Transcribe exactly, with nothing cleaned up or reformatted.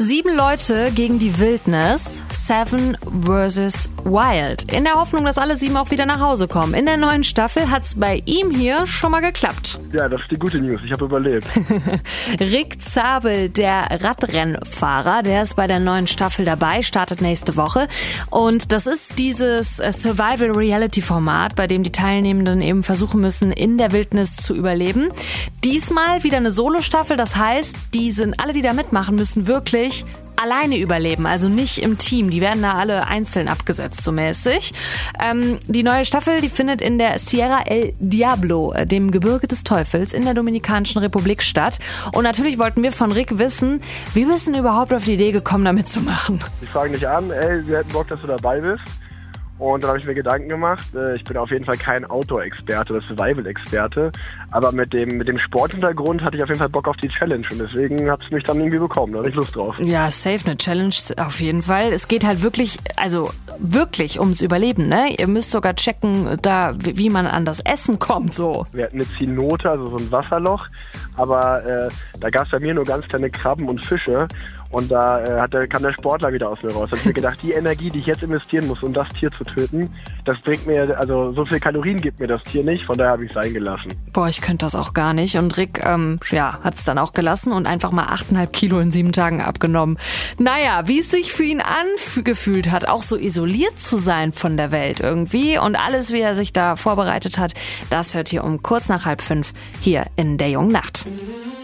Sieben Leute gegen die Wildnis. Seven versus Wild. In der Hoffnung, dass alle sieben auch wieder nach Hause kommen. In der neuen Staffel hat's bei ihm hier schon mal geklappt. Ja, das ist die gute News. Ich habe überlebt. Rick Zabel, der Radrennfahrer, der ist bei der neuen Staffel dabei, startet nächste Woche. Und das ist dieses Survival-Reality-Format, bei dem die Teilnehmenden eben versuchen müssen, in der Wildnis zu überleben. Diesmal wieder eine Solo-Staffel, das heißt, die sind, alle, die da mitmachen, müssen wirklich alleine überleben, also nicht im Team. Die werden da alle einzeln abgesetzt, so mäßig. Ähm, die neue Staffel, die findet in der Sierra El Diablo, dem Gebirge des Teufels, in der Dominikanischen Republik statt. Und natürlich wollten wir von Rick wissen, wie bist du denn überhaupt auf die Idee gekommen, da mitzumachen? Ich frage dich an, ey, wir hätten Bock, dass du dabei bist. Und dann habe ich mir Gedanken gemacht, ich bin auf jeden Fall kein Outdoor-Experte oder Survival-Experte, aber mit dem mit dem Sporthintergrund hatte ich auf jeden Fall Bock auf die Challenge und deswegen hat es mich dann irgendwie bekommen, da hatte ich Lust drauf. Ja, safe, eine Challenge auf jeden Fall. Es geht halt wirklich, also wirklich ums Überleben, ne? Ihr müsst sogar checken, da wie man an das Essen kommt, so. Wir hatten eine Zinote, also so ein Wasserloch, aber äh, da gab es bei mir nur ganz kleine Krabben und Fische. Und da äh, hat der, kam der Sportler wieder aus mir raus. Da habe ich mir gedacht, die Energie, die ich jetzt investieren muss, um das Tier zu töten, das bringt mir, also so viel Kalorien gibt mir das Tier nicht, von daher habe ich es sein gelassen. Boah, ich könnte das auch gar nicht. Und Rick, ähm, ja, hat es dann auch gelassen und einfach mal achteinhalb Kilo in sieben Tagen abgenommen. Naja, wie es sich für ihn angefühlt hat, auch so isoliert zu sein von der Welt irgendwie und alles, wie er sich da vorbereitet hat, das hört ihr um kurz nach halb fünf hier in der jungen Nacht.